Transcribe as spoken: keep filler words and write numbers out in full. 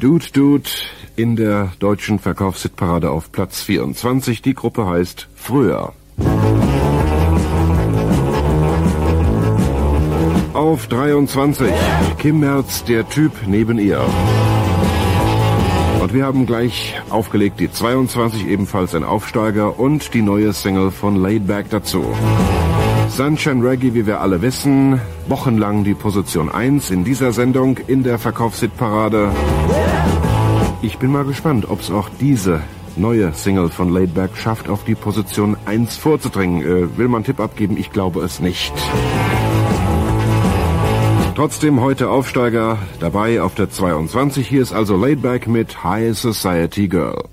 Dude Dude in der deutschen Verkaufshitparade auf Platz vierundzwanzig. Die Gruppe heißt Früher. Auf dreiundzwanzig Kim Merz, Der Typ neben ihr. Und wir haben gleich aufgelegt die zweiundzwanzig, ebenfalls ein Aufsteiger, und die neue Single von Laid Back dazu. Sunshine Reggae, wie wir alle wissen, wochenlang die Position eins in dieser Sendung in der Verkaufshitparade. Ich bin mal gespannt, ob es auch diese neue Single von Laid Back schafft, auf die Position eins vorzudringen. Äh, will man einen Tipp abgeben? Ich glaube es nicht. Trotzdem heute Aufsteiger dabei auf der zweiundzwanzig. Hier ist also Laid Back mit High Society Girl.